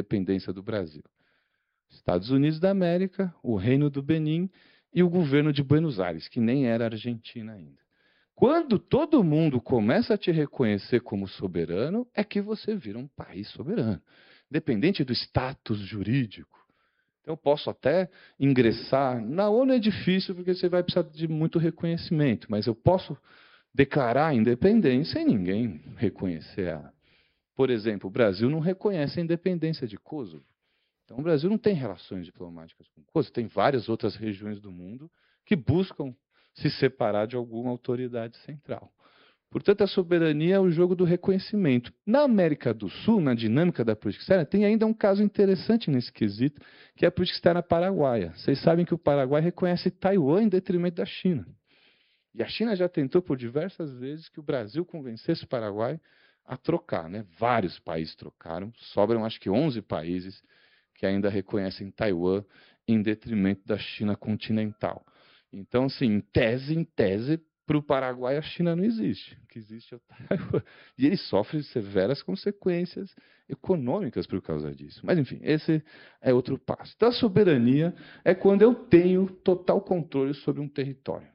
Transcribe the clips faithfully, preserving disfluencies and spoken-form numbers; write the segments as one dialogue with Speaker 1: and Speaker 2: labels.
Speaker 1: independência do Brasil. Estados Unidos da América, o Reino do Benin e o governo de Buenos Aires, que nem era Argentina ainda. Quando todo mundo começa a te reconhecer como soberano, é que você vira um país soberano, independente do status jurídico. Então, eu posso até ingressar. Na ONU é difícil, porque você vai precisar de muito reconhecimento, mas eu posso declarar a independência e ninguém reconhecer ela. Por exemplo, o Brasil não reconhece a independência de Kosovo. Então, o Brasil não tem relações diplomáticas com Kosovo. Tem várias outras regiões do mundo que buscam se separar de alguma autoridade central. Portanto, a soberania é o jogo do reconhecimento. Na América do Sul, na dinâmica da política externa, tem ainda um caso interessante nesse quesito, que é a política externa paraguaia. Vocês sabem que o Paraguai reconhece Taiwan em detrimento da China. E a China já tentou por diversas vezes que o Brasil convencesse o Paraguai a trocar, né? Vários países trocaram, sobram acho que onze países que ainda reconhecem Taiwan em detrimento da China continental. Então, assim, em tese, em tese, para o Paraguai a China não existe. O que existe é o Taiwan. E ele sofre severas consequências econômicas por causa disso. Mas, enfim, esse é outro passo. Então, a soberania é quando eu tenho total controle sobre um território.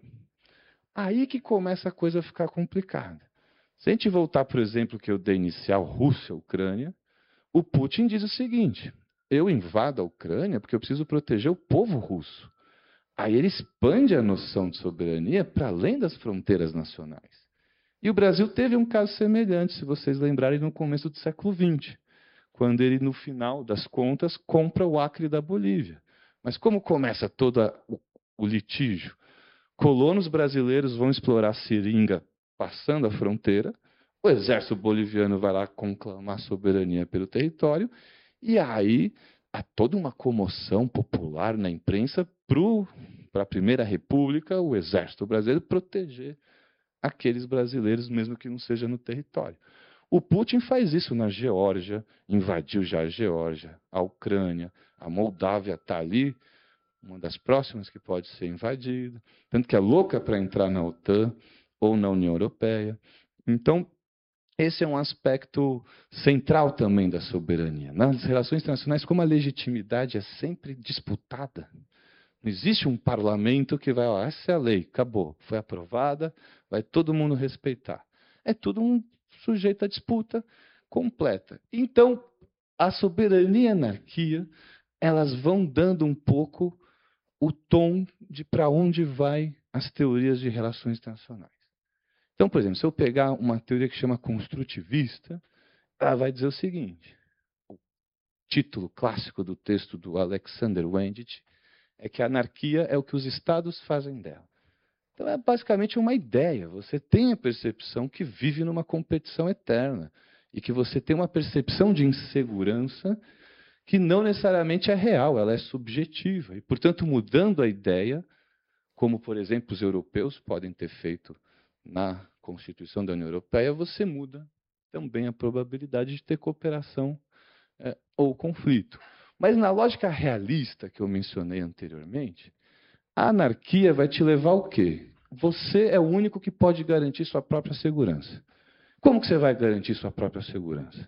Speaker 1: Aí que começa a coisa a ficar complicada. Se a gente voltar, por exemplo, que eu dei inicial, Rússia, Ucrânia, o Putin diz o seguinte: eu invado a Ucrânia porque eu preciso proteger o povo russo. Aí ele expande a noção de soberania para além das fronteiras nacionais. E o Brasil teve um caso semelhante, se vocês lembrarem, no começo do século vinte, quando ele, no final das contas, compra o Acre da Bolívia. Mas como começa todo o, o litígio? Colonos brasileiros vão explorar a seringa passando a fronteira, o exército boliviano vai lá conclamar soberania pelo território, e aí há toda uma comoção popular na imprensa para a Primeira República, o exército brasileiro proteger aqueles brasileiros, mesmo que não seja no território. O Putin faz isso na Geórgia, invadiu já a Geórgia, a Ucrânia, a Moldávia está ali, uma das próximas que pode ser invadida, tanto que é louca para entrar na OTAN ou na União Europeia. Então, esse é um aspecto central também da soberania. Nas relações internacionais, como a legitimidade é sempre disputada, não existe um parlamento que vai, ó, essa é a lei, acabou, foi aprovada, vai todo mundo respeitar. É tudo um sujeito à disputa completa. Então, a soberania e a anarquia, elas vão dando um pouco o tom de para onde vai as teorias de relações internacionais. Então, por exemplo, se eu pegar uma teoria que chama construtivista, ela vai dizer o seguinte: o título clássico do texto do Alexander Wendt é que a anarquia é o que os estados fazem dela. Então, é basicamente uma ideia. Você tem a percepção que vive numa competição eterna e que você tem uma percepção de insegurança que não necessariamente é real, ela é subjetiva. E, portanto, mudando a ideia, como, por exemplo, os europeus podem ter feito na Constituição da União Europeia, você muda também a probabilidade de ter cooperação é, ou conflito. Mas na lógica realista que eu mencionei anteriormente, a anarquia vai te levar ao quê? Você é o único que pode garantir sua própria segurança. Como que você vai garantir sua própria segurança?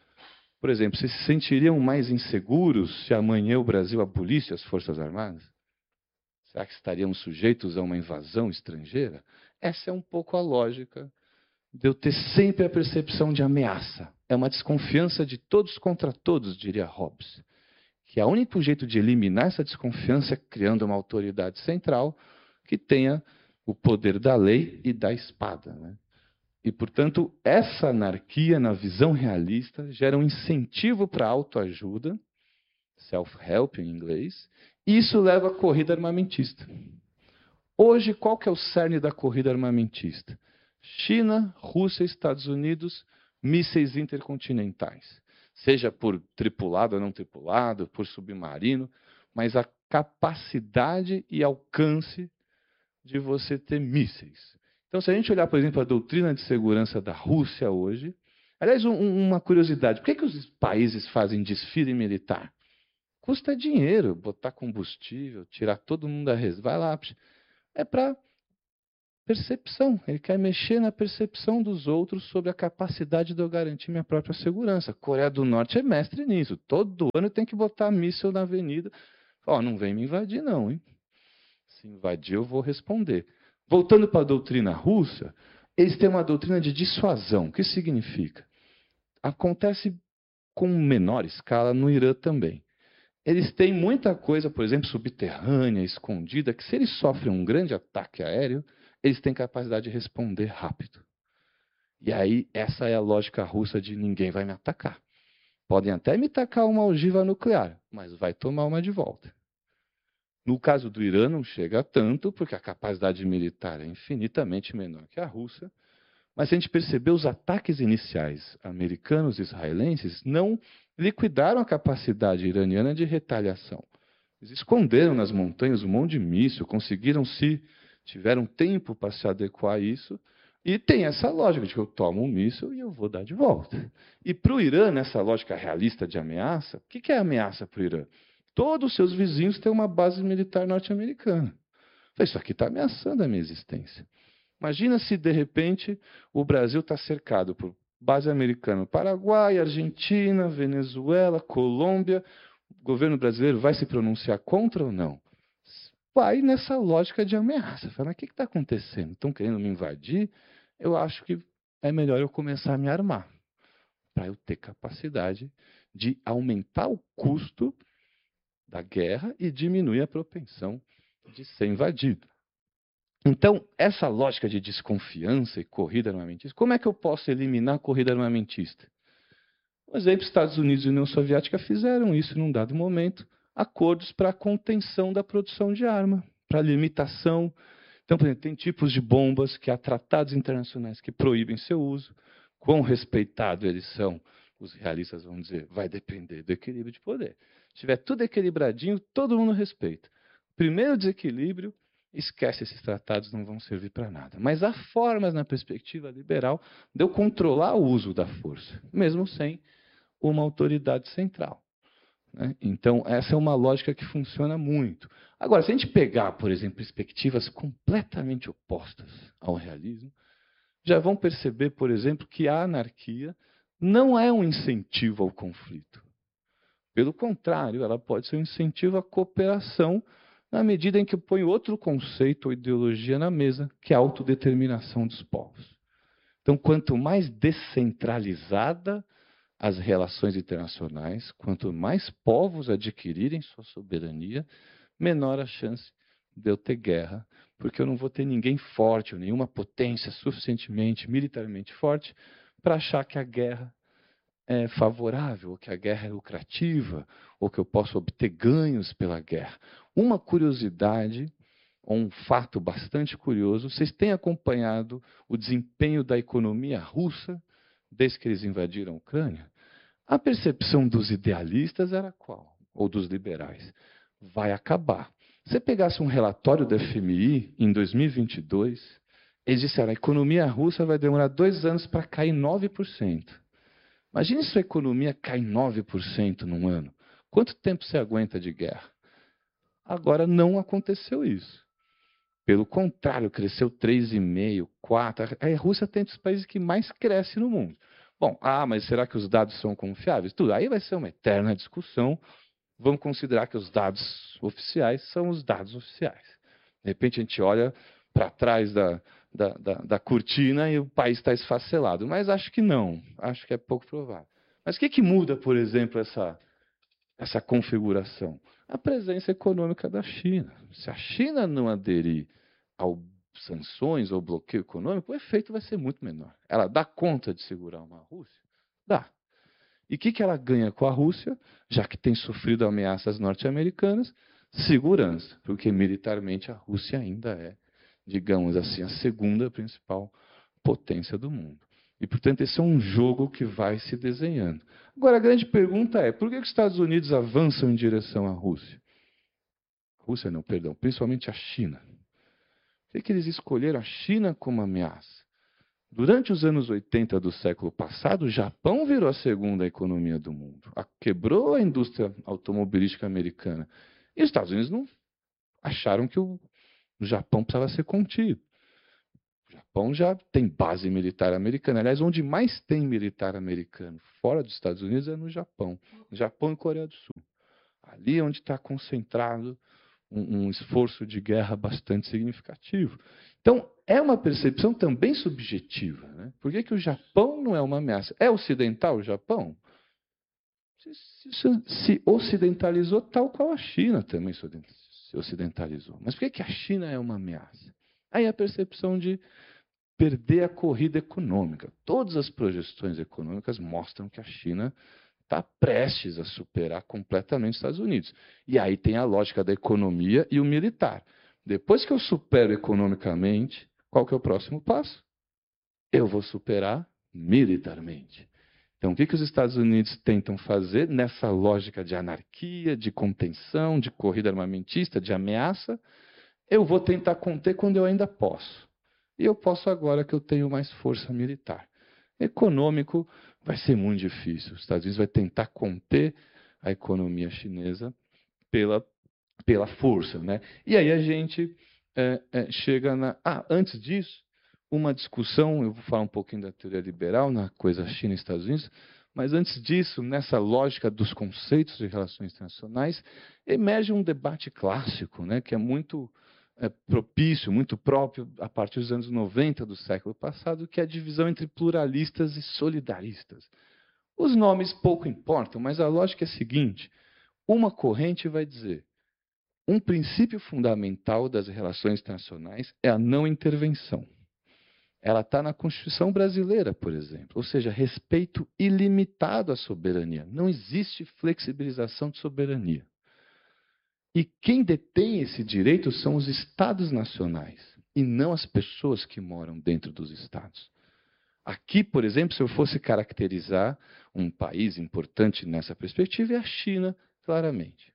Speaker 1: Por exemplo, vocês se sentiriam mais inseguros se amanhã o Brasil abolisse as Forças Armadas? Será que estaríamos sujeitos a uma invasão estrangeira? Essa é um pouco a lógica de eu ter sempre a percepção de ameaça. É uma desconfiança de todos contra todos, diria Hobbes. Que é o único jeito de eliminar essa desconfiança é criando uma autoridade central que tenha o poder da lei e da espada, né? E, portanto, essa anarquia, na visão realista, gera um incentivo para a autoajuda, self-help em inglês, e isso leva à corrida armamentista. Hoje, qual que é o cerne da corrida armamentista? China, Rússia, Estados Unidos, mísseis intercontinentais. Seja por tripulado ou não tripulado, por submarino, mas a capacidade e alcance de você ter mísseis. Então, se a gente olhar, por exemplo, a doutrina de segurança da Rússia hoje, aliás, um, uma curiosidade, por que, que os países fazem desfile militar? Custa dinheiro, botar combustível, tirar todo mundo da reserva. Vai lá, é para percepção. Ele quer mexer na percepção dos outros sobre a capacidade de eu garantir minha própria segurança. A Coreia do Norte é mestre nisso. Todo ano tem que botar míssil na avenida. Ó, oh, não vem me invadir não, hein? Se invadir, eu vou responder. Voltando para a doutrina russa, eles têm uma doutrina de dissuasão. O que significa? Acontece com menor escala no Irã também. Eles têm muita coisa, por exemplo, subterrânea, escondida, que se eles sofrem um grande ataque aéreo, eles têm capacidade de responder rápido. E aí, essa é a lógica russa de ninguém vai me atacar. Podem até me tacar uma ogiva nuclear, mas vai tomar uma de volta. No caso do Irã, não chega a tanto, porque a capacidade militar é infinitamente menor que a Rússia. Mas se a gente perceber, os ataques iniciais americanos e israelenses não liquidaram a capacidade iraniana de retaliação. Eles esconderam nas montanhas um monte de míssil, conseguiram se... tiveram tempo para se adequar a isso, e tem essa lógica de que eu tomo um míssil e eu vou dar de volta. E para o Irã, nessa lógica realista de ameaça, o que é ameaça para o Irã? Todos os seus vizinhos têm uma base militar norte-americana. Isso aqui está ameaçando a minha existência. Imagina se, de repente, o Brasil está cercado por base americana no Paraguai, Argentina, Venezuela, Colômbia. O governo brasileiro vai se pronunciar contra ou não? Vai nessa lógica de ameaça. Fala, mas o que está acontecendo? Estão querendo me invadir? Eu acho que é melhor eu começar a me armar, para eu ter capacidade de aumentar o custo da guerra e diminuir a propensão de ser invadido. Então, essa lógica de desconfiança e corrida armamentista, como é que eu posso eliminar a corrida armamentista? Por exemplo, Estados Unidos e União Soviética fizeram isso num dado momento, acordos para a contenção da produção de arma, para limitação. Então, por exemplo, tem tipos de bombas que há tratados internacionais que proíbem seu uso. Quão respeitados eles são, os realistas vão dizer, vai depender do equilíbrio de poder. Se tiver tudo equilibradinho, todo mundo respeita. Primeiro desequilíbrio, esquece, esses tratados não vão servir para nada. Mas há formas, na perspectiva liberal, de eu controlar o uso da força, mesmo sem uma autoridade central. Né? Então, essa é uma lógica que funciona muito. Agora, se a gente pegar, por exemplo, perspectivas completamente opostas ao realismo, já vão perceber, por exemplo, que a anarquia não é um incentivo ao conflito. Pelo contrário, ela pode ser um incentivo à cooperação na medida em que põe outro conceito ou ideologia na mesa, que é a autodeterminação dos povos. Então, quanto mais descentralizada as relações internacionais, quanto mais povos adquirirem sua soberania, menor a chance de eu ter guerra, porque eu não vou ter ninguém forte, ou nenhuma potência suficientemente militarmente forte para achar que a guerra é favorável, ou que a guerra é lucrativa, ou que eu posso obter ganhos pela guerra. Uma curiosidade, ou um fato bastante curioso, vocês têm acompanhado o desempenho da economia russa desde que eles invadiram a Ucrânia? A percepção dos idealistas era qual? Ou dos liberais? Vai acabar. Se você pegasse um relatório da F M I em dois mil e vinte e dois, eles disseram que a economia russa vai demorar dois anos para cair nove por cento. Imagine se a economia cai nove por cento num ano. Quanto tempo você aguenta de guerra? Agora não aconteceu isso. Pelo contrário, cresceu três vírgula cinco, quatro. A Rússia tem dos países que mais cresce no mundo. Bom, ah, mas será que os dados são confiáveis? Tudo. Aí vai ser uma eterna discussão. Vamos considerar que os dados oficiais são os dados oficiais. De repente a gente olha para trás da, da, da, da cortina e o país está esfacelado. Mas acho que não. Acho que é pouco provável. Mas o que, que muda, por exemplo, essa, essa configuração? A presença econômica da China. Se a China não aderir ao sanções ou bloqueio econômico, o efeito vai ser muito menor. Ela dá conta de segurar uma Rússia? Dá. E o que, que ela ganha com a Rússia, já que tem sofrido ameaças norte-americanas? Segurança, porque militarmente a Rússia ainda é, digamos assim, a segunda principal potência do mundo. E, portanto, esse é um jogo que vai se desenhando. Agora, a grande pergunta é, por que os Estados Unidos avançam em direção à Rússia? Rússia não, perdão, principalmente a China. Por que, que eles escolheram a China como ameaça? Durante os anos oitenta do século passado, o Japão virou a segunda economia do mundo. Quebrou a indústria automobilística americana. E os Estados Unidos não acharam que o Japão precisava ser contido. O Japão já tem base militar americana. Aliás, onde mais tem militar americano fora dos Estados Unidos é no Japão. No Japão e Coreia do Sul. Ali é onde está concentrado um, um esforço de guerra bastante significativo. Então, é uma percepção também subjetiva. Né? Por que, que o Japão não é uma ameaça? É ocidental o Japão? Se, se, se ocidentalizou tal qual a China também se ocidentalizou. Mas por que, que a China é uma ameaça? Aí a percepção de perder a corrida econômica. Todas as projeções econômicas mostram que a China está prestes a superar completamente os Estados Unidos. E aí tem a lógica da economia e o militar. Depois que eu supero economicamente, qual que é o próximo passo? Eu vou superar militarmente. Então, o que, que os Estados Unidos tentam fazer nessa lógica de anarquia, de contenção, de corrida armamentista, de ameaça? Eu vou tentar conter quando eu ainda posso. E eu posso agora que eu tenho mais força militar. Econômico vai ser muito difícil. Os Estados Unidos vai tentar conter a economia chinesa pela, pela força. Né? E aí a gente é, é, chega na... Ah, antes disso, uma discussão, eu vou falar um pouquinho da teoria liberal, na coisa China e Estados Unidos, mas antes disso, nessa lógica dos conceitos de relações internacionais, emerge um debate clássico, né, que é muito é, propício, muito próprio a partir dos anos noventa do século passado, que é a divisão entre pluralistas e solidaristas. Os nomes pouco importam, mas a lógica é a seguinte: uma corrente vai dizer um princípio fundamental das relações internacionais é a não intervenção. Ela está na Constituição brasileira, por exemplo. Ou seja, respeito ilimitado à soberania. Não existe flexibilização de soberania. E quem detém esse direito são os Estados nacionais, e não as pessoas que moram dentro dos Estados. Aqui, por exemplo, se eu fosse caracterizar um país importante nessa perspectiva, é a China, claramente.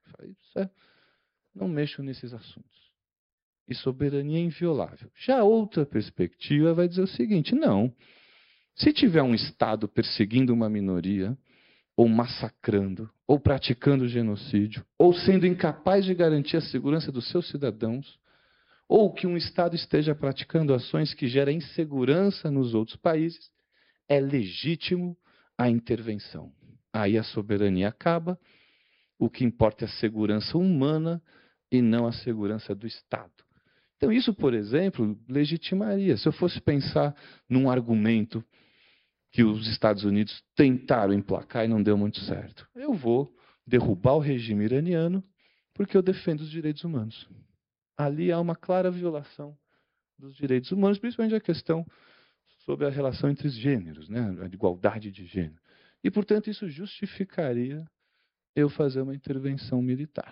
Speaker 1: Não mexo nesses assuntos. E soberania inviolável. Já outra perspectiva vai dizer o seguinte: não. Se tiver um Estado perseguindo uma minoria, ou massacrando, ou praticando genocídio, ou sendo incapaz de garantir a segurança dos seus cidadãos, ou que um Estado esteja praticando ações que geram insegurança nos outros países, é legítimo a intervenção. Aí a soberania acaba, o que importa é a segurança humana e não a segurança do Estado. Então, isso, por exemplo, legitimaria. Se eu fosse pensar num argumento que os Estados Unidos tentaram emplacar e não deu muito certo, eu vou derrubar o regime iraniano porque eu defendo os direitos humanos. Ali há uma clara violação dos direitos humanos, principalmente a questão sobre a relação entre os gêneros, né? A igualdade de gênero. E, portanto, isso justificaria eu fazer uma intervenção militar.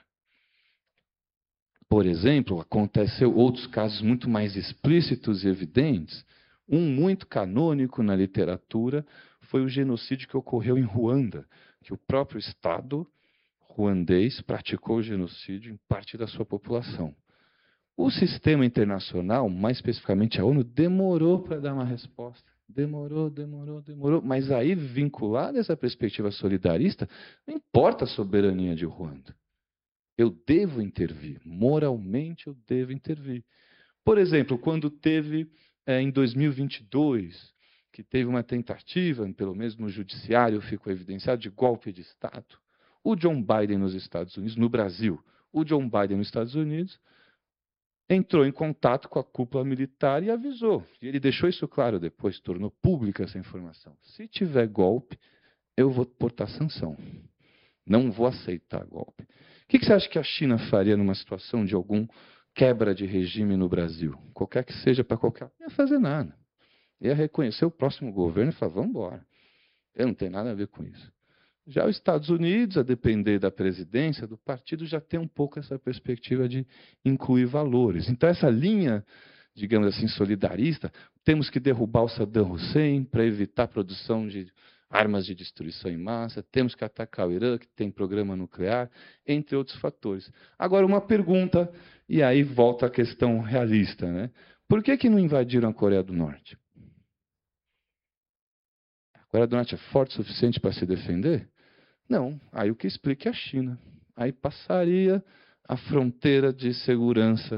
Speaker 1: Por exemplo, aconteceu outros casos muito mais explícitos e evidentes. Um muito canônico na literatura foi o genocídio que ocorreu em Ruanda, que o próprio Estado ruandês praticou o genocídio em parte da sua população. O sistema internacional, mais especificamente a ONU, demorou para dar uma resposta. Demorou, demorou, demorou. Mas aí, vinculado a essa perspectiva solidarista, não importa a soberania de Ruanda. Eu devo intervir. Moralmente, eu devo intervir. Por exemplo, quando teve, é, em dois mil e vinte e dois, que teve uma tentativa, pelo menos no judiciário ficou evidenciado, de golpe de Estado, o John Biden nos Estados Unidos, no Brasil, o John Biden nos Estados Unidos, entrou em contato com a cúpula militar e avisou. E ele deixou isso claro depois, tornou pública essa informação. Se tiver golpe, eu vou portar sanção. Não vou aceitar golpe. O que você acha que a China faria numa situação de algum quebra de regime no Brasil? Qualquer que seja, para qualquer... Não ia fazer nada. Ia reconhecer o próximo governo e falar, vamos embora. Eu não tenho nada a ver com isso. Já os Estados Unidos, a depender da presidência do partido, já tem um pouco essa perspectiva de incluir valores. Então, essa linha, digamos assim, solidarista, temos que derrubar o Saddam Hussein para evitar a produção de armas de destruição em massa, temos que atacar o Irã, que tem programa nuclear, entre outros fatores. Agora, uma pergunta, e aí volta a questão realista, né? Por que que não invadiram a Coreia do Norte? A Coreia do Norte é forte o suficiente para se defender? Não. Aí o que explica é a China. Aí passaria a fronteira de segurança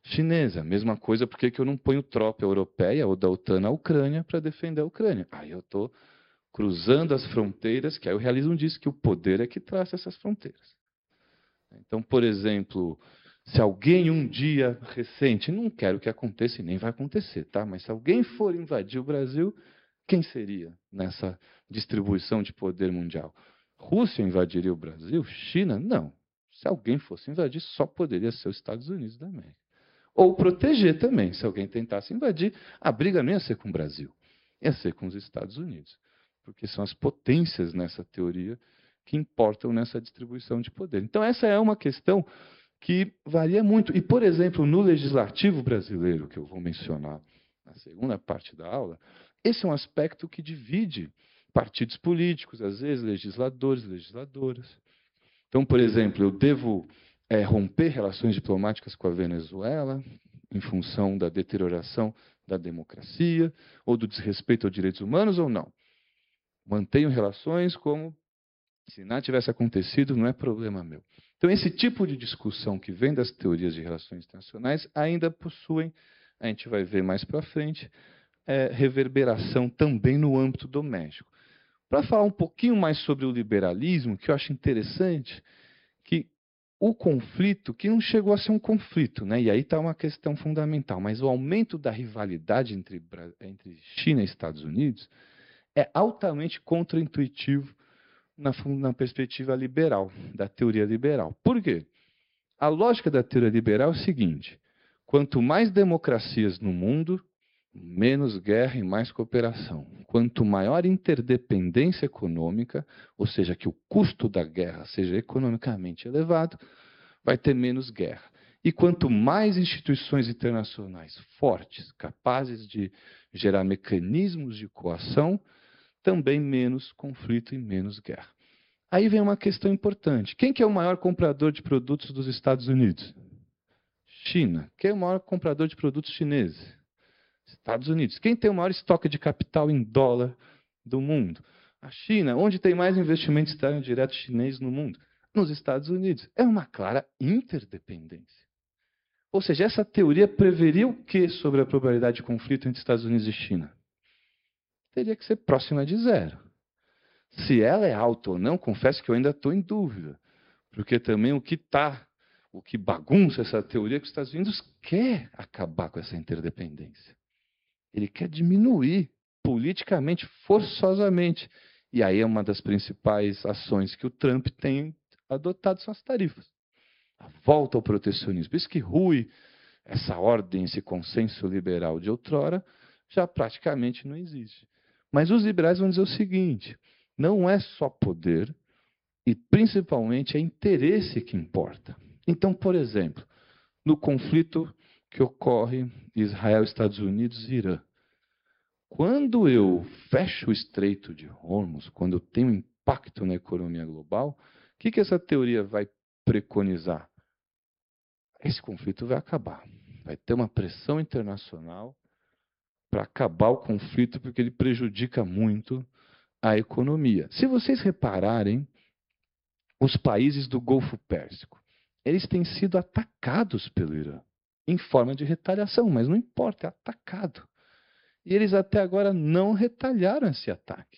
Speaker 1: chinesa. A mesma coisa, por que que eu não ponho tropa europeia ou da OTAN na Ucrânia para defender a Ucrânia? Aí eu estou cruzando as fronteiras, que aí o realismo diz que o poder é que traça essas fronteiras. Então, por exemplo, se alguém um dia recente, não quero que aconteça e nem vai acontecer, tá? Mas se alguém for invadir o Brasil, quem seria nessa distribuição de poder mundial? Rússia invadiria o Brasil? China? Não. Se alguém fosse invadir, só poderia ser os Estados Unidos da América. Ou proteger também. Se alguém tentasse invadir, a briga não ia ser com o Brasil, ia ser com os Estados Unidos. Porque são as potências nessa teoria que importam nessa distribuição de poder. Então, essa é uma questão que varia muito. E, por exemplo, no legislativo brasileiro, que eu vou mencionar na segunda parte da aula, esse é um aspecto que divide partidos políticos, às vezes legisladores, legisladoras. Então, por exemplo, eu devo é, romper relações diplomáticas com a Venezuela em função da deterioração da democracia ou do desrespeito aos direitos humanos ou não? Mantenho relações como se nada tivesse acontecido, não é problema meu. Então, esse tipo de discussão que vem das teorias de relações internacionais ainda possuem, a gente vai ver mais para frente, é, reverberação também no âmbito doméstico. Para falar um pouquinho mais sobre o liberalismo, que eu acho interessante, que o conflito, que não chegou a ser um conflito, né? E aí está uma questão fundamental, mas o aumento da rivalidade entre, entre China e Estados Unidos é altamente contraintuitivo na, na perspectiva liberal, da teoria liberal. Por quê? A lógica da teoria liberal é o seguinte: quanto mais democracias no mundo, menos guerra e mais cooperação. Quanto maior interdependência econômica, ou seja, que o custo da guerra seja economicamente elevado, vai ter menos guerra. E quanto mais instituições internacionais fortes, capazes de gerar mecanismos de coação, também menos conflito e menos guerra. Aí vem uma questão importante. Quem que é o maior comprador de produtos dos Estados Unidos? China. Quem é o maior comprador de produtos chineses? Estados Unidos. Quem tem o maior estoque de capital em dólar do mundo? A China. Onde tem mais investimento externo direto chinês no mundo? Nos Estados Unidos. É uma clara interdependência. Ou seja, essa teoria preveria o que sobre a probabilidade de conflito entre Estados Unidos e China? Teria que ser próxima de zero. Se ela é alta ou não, confesso que eu ainda estou em dúvida. Porque também o que está, o que bagunça essa teoria é que os Estados Unidos quer acabar com essa interdependência. Ele quer diminuir politicamente, forçosamente. E aí é uma das principais ações que o Trump tem adotado são as tarifas. A volta ao protecionismo. Por isso que rui essa ordem, esse consenso liberal de outrora, já praticamente não existe. Mas os liberais vão dizer o seguinte: não é só poder e principalmente é interesse que importa. Então, por exemplo, no conflito que ocorre Israel, Estados Unidos e Irã, quando eu fecho o Estreito de Hormuz, quando eu tenho impacto na economia global, o que, que essa teoria vai preconizar? Esse conflito vai acabar. Vai ter uma pressão internacional para acabar o conflito, porque ele prejudica muito a economia. Se vocês repararem, os países do Golfo Pérsico, eles têm sido atacados pelo Irã, em forma de retaliação, mas não importa, é atacado. E eles até agora não retalharam esse ataque.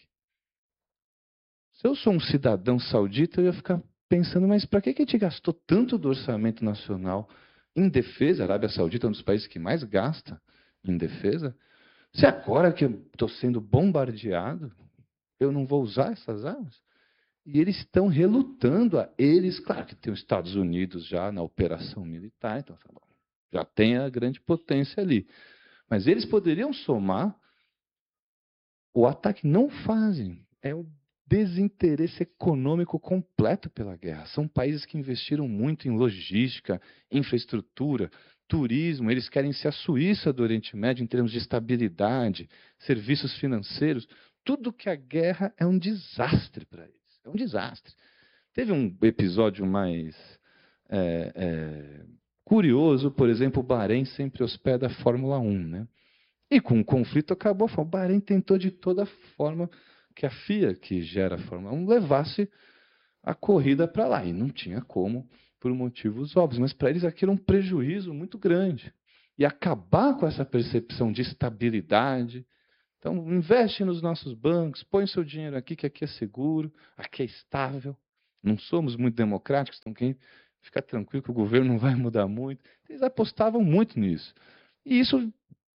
Speaker 1: Se eu sou um cidadão saudita, eu ia ficar pensando, mas para que a gente gastou tanto do orçamento nacional em defesa? A Arábia Saudita é um dos países que mais gasta em defesa. Se agora que eu estou sendo bombardeado, eu não vou usar essas armas? E eles estão relutando a eles. Claro que tem os Estados Unidos já na operação militar, então já tem a grande potência ali. Mas eles poderiam somar. O ataque não fazem. É o desinteresse econômico completo pela guerra. São países que investiram muito em logística, infraestrutura, turismo. Eles querem ser a Suíça do Oriente Médio em termos de estabilidade, serviços financeiros. Tudo que a guerra é um desastre para eles. É um desastre. Teve um episódio mais é, é, curioso, por exemplo, o Bahrein sempre hospeda a Fórmula um, né? E com o conflito acabou. O Bahrein tentou de toda forma que a F I A, que gera a Fórmula um, levasse a corrida para lá. E não tinha como, por motivos óbvios, mas para eles aquilo é um prejuízo muito grande. E acabar com essa percepção de estabilidade. Então, investe nos nossos bancos, põe seu dinheiro aqui, que aqui é seguro, aqui é estável. Não somos muito democráticos, então quem fica tranquilo que o governo não vai mudar muito. Eles apostavam muito nisso. E isso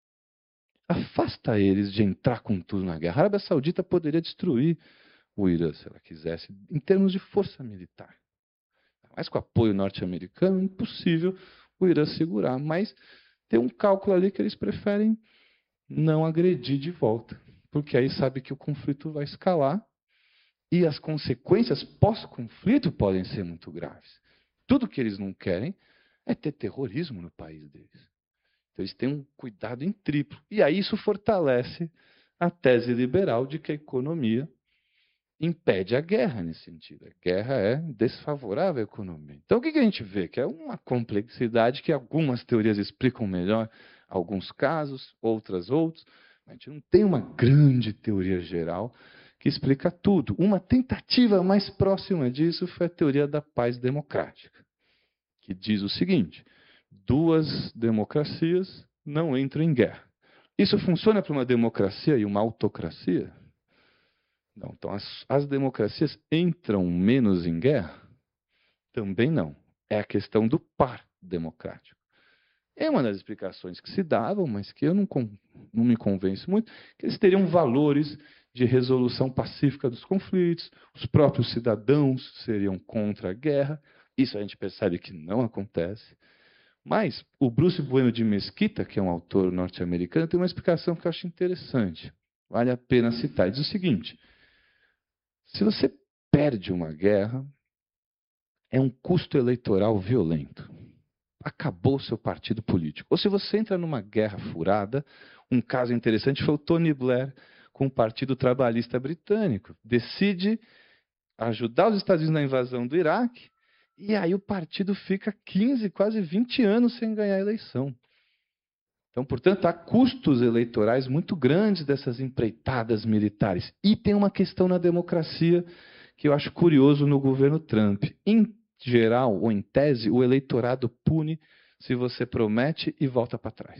Speaker 1: afasta eles de entrar com tudo na guerra. A Arábia Saudita poderia destruir o Irã, se ela quisesse, em termos de força militar. Mas com apoio norte-americano, impossível o Irã segurar. Mas tem um cálculo ali que eles preferem não agredir de volta. Porque aí sabe que o conflito vai escalar e as consequências pós-conflito podem ser muito graves. Tudo que eles não querem é ter terrorismo no país deles. Então eles têm um cuidado em triplo. E aí isso fortalece a tese liberal de que a economia impede a guerra nesse sentido. A guerra é desfavorável à economia. Então o que a gente vê? Que é uma complexidade que algumas teorias explicam melhor alguns casos, outras outros. A gente não tem uma grande teoria geral que explica tudo. Uma tentativa mais próxima disso foi a teoria da paz democrática, que diz o seguinte: duas democracias não entram em guerra. Isso funciona para uma democracia e uma autocracia? Não. Então, as, as democracias entram menos em guerra? Também não. É a questão do par democrático. É uma das explicações que se davam, mas que eu não, não me convenço muito, que eles teriam valores de resolução pacífica dos conflitos, os próprios cidadãos seriam contra a guerra. Isso a gente percebe que não acontece. Mas o Bruce Bueno de Mesquita, que é um autor norte-americano, tem uma explicação que eu acho interessante. Vale a pena citar. Ele diz o seguinte: se você perde uma guerra, é um custo eleitoral violento. Acabou o seu partido político. Ou se você entra numa guerra furada, um caso interessante foi o Tony Blair com o Partido Trabalhista Britânico. Decide ajudar os Estados Unidos na invasão do Iraque, e aí o partido fica quinze, quase vinte anos sem ganhar a eleição. Então, portanto, há custos eleitorais muito grandes dessas empreitadas militares. E tem uma questão na democracia que eu acho curioso no governo Trump. Em geral, ou em tese, o eleitorado pune se você promete e volta para trás.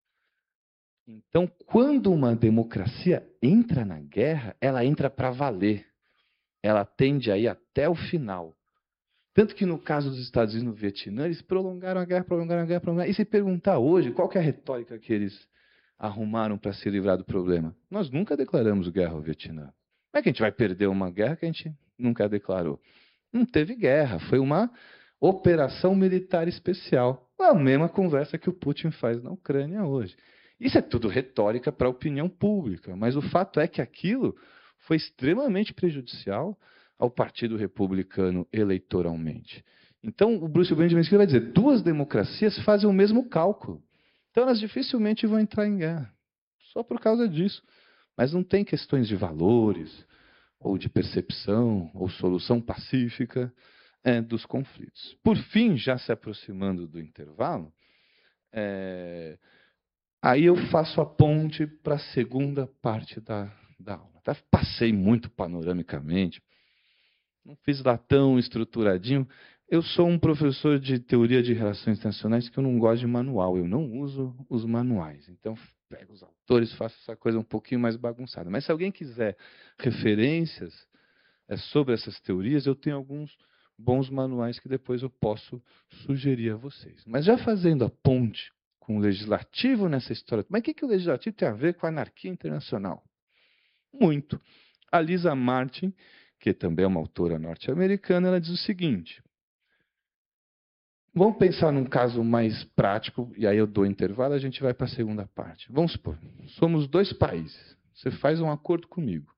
Speaker 1: Então, quando uma democracia entra na guerra, ela entra para valer. Ela tende a ir até o final. Tanto que no caso dos Estados Unidos no Vietnã, eles prolongaram a guerra, prolongaram a guerra, prolongaram. E se perguntar hoje, qual que é a retórica que eles arrumaram para se livrar do problema? Nós nunca declaramos guerra ao Vietnã. Como é que a gente vai perder uma guerra que a gente nunca declarou? Não teve guerra, foi uma operação militar especial. A mesma conversa que o Putin faz na Ucrânia hoje. Isso é tudo retórica para a opinião pública, mas o fato é que aquilo foi extremamente prejudicial ao Partido Republicano eleitoralmente. Então, o Bruce Bueno de Mesquita vai dizer: duas democracias fazem o mesmo cálculo. Então, elas dificilmente vão entrar em guerra. Só por causa disso. Mas não tem questões de valores, ou de percepção, ou solução pacífica é, dos conflitos. Por fim, já se aproximando do intervalo, é, aí eu faço a ponte para a segunda parte da, da aula. Tá? Passei muito panoramicamente, não fiz lá tão estruturadinho. Eu sou um professor de teoria de relações internacionais que eu não gosto de manual, eu não uso os manuais. Então, pego os autores, faço essa coisa um pouquinho mais bagunçada. Mas se alguém quiser referências é, sobre essas teorias, eu tenho alguns bons manuais que depois eu posso sugerir a vocês. Mas já fazendo a ponte com o legislativo nessa história, mas o que, que o legislativo tem a ver com a anarquia internacional? Muito. A Lisa Martin, que também é uma autora norte-americana, ela diz o seguinte: vamos pensar num caso mais prático, e aí eu dou intervalo e a gente vai para a segunda parte. Vamos supor, somos dois países. Você faz um acordo comigo.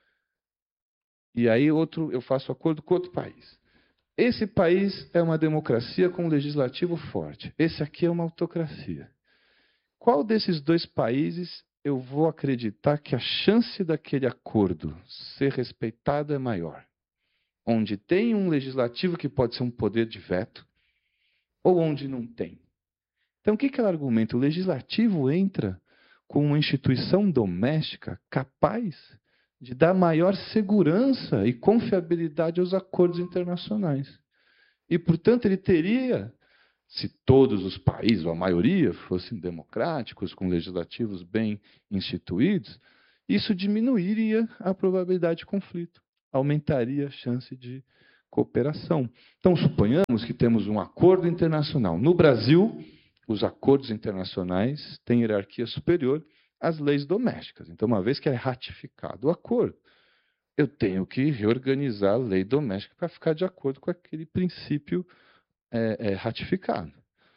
Speaker 1: E aí outro, eu faço acordo com outro país. Esse país é uma democracia com um legislativo forte. Esse aqui é uma autocracia. Qual desses dois países eu vou acreditar que a chance daquele acordo ser respeitado é maior? Onde tem um legislativo que pode ser um poder de veto, ou onde não tem? Então, o que, que ela argumenta? O legislativo entra com uma instituição doméstica capaz de dar maior segurança e confiabilidade aos acordos internacionais. E, portanto, ele teria, se todos os países, ou a maioria, fossem democráticos, com legislativos bem instituídos, isso diminuiria a probabilidade de conflito, aumentaria a chance de cooperação. Então, suponhamos que temos um acordo internacional. No Brasil, os acordos internacionais têm hierarquia superior às leis domésticas. Então, uma vez que é ratificado o acordo, eu tenho que reorganizar a lei doméstica para ficar de acordo com aquele princípio é, é, ratificado.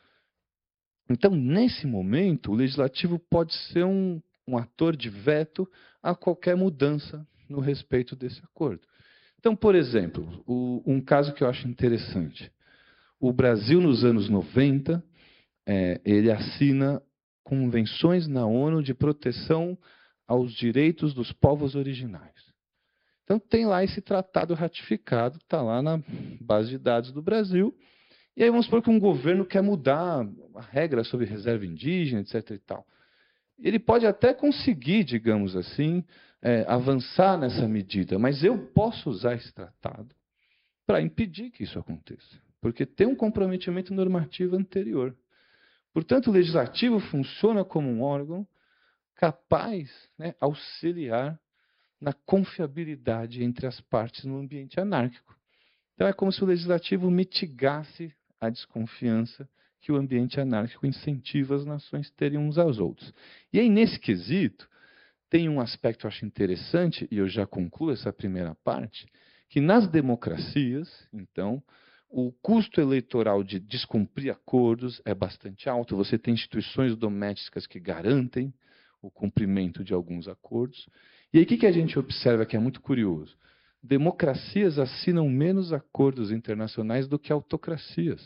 Speaker 1: Então, nesse momento, o legislativo pode ser um, um ator de veto a qualquer mudança no respeito desse acordo. Então, por exemplo, o, um caso que eu acho interessante. O Brasil, nos anos noventa, é, ele assina convenções na ONU de proteção aos direitos dos povos originários. Então, tem lá esse tratado ratificado, está lá na base de dados do Brasil. E aí vamos supor que um governo quer mudar a regra sobre reserva indígena, etc e tal. Ele pode até conseguir, digamos assim, é, avançar nessa medida, mas eu posso usar esse tratado para impedir que isso aconteça, porque tem um comprometimento normativo anterior. Portanto, o legislativo funciona como um órgão capaz, né, auxiliar na confiabilidade entre as partes no ambiente anárquico. Então, é como se o legislativo mitigasse a desconfiança que o ambiente anárquico incentiva as nações terem uns aos outros. E aí, nesse quesito, tem um aspecto que eu acho interessante, e eu já concluo essa primeira parte, que nas democracias, então, o custo eleitoral de descumprir acordos é bastante alto. Você tem instituições domésticas que garantem o cumprimento de alguns acordos. E aí, o que a gente observa que é muito curioso? Democracias assinam menos acordos internacionais do que autocracias.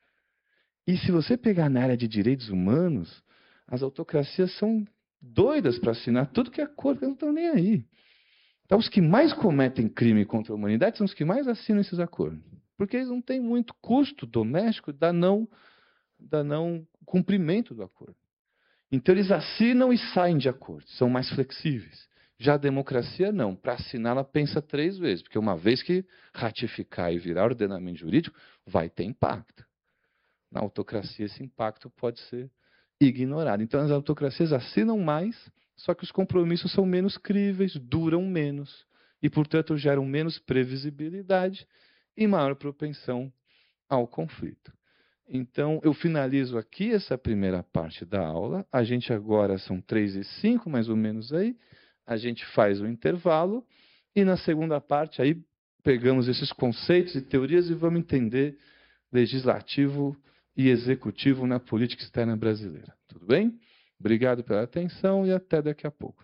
Speaker 1: E se você pegar na área de direitos humanos, as autocracias são doidas para assinar tudo que é acordo, eles não estão nem aí. Então, os que mais cometem crime contra a humanidade são os que mais assinam esses acordos. Porque eles não têm muito custo doméstico da não, da não cumprimento do acordo. Então, eles assinam e saem de acordo, são mais flexíveis. Já a democracia, não. Para assinar, ela pensa três vezes, porque uma vez que ratificar e virar ordenamento jurídico, vai ter impacto. Na autocracia, esse impacto pode ser ignorado. Então, as autocracias assinam mais, só que os compromissos são menos críveis, duram menos, e, portanto, geram menos previsibilidade e maior propensão ao conflito. Então, eu finalizo aqui essa primeira parte da aula. A gente agora são três e cinco, mais ou menos aí. A gente faz o intervalo e na segunda parte aí pegamos esses conceitos e teorias e vamos entender legislativo e executivo na política externa brasileira. Tudo bem? Obrigado pela atenção e até daqui a pouco.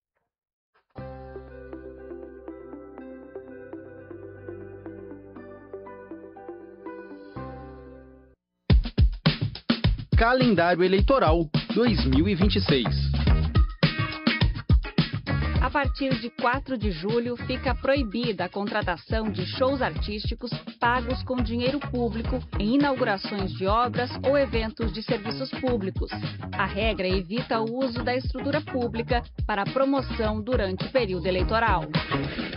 Speaker 2: Calendário Eleitoral dois mil e vinte e seis.
Speaker 3: A partir de quatro de julho, fica proibida a contratação de shows artísticos pagos com dinheiro público em inaugurações de obras ou eventos de serviços públicos. A regra evita o uso da estrutura pública para promoção durante o período eleitoral.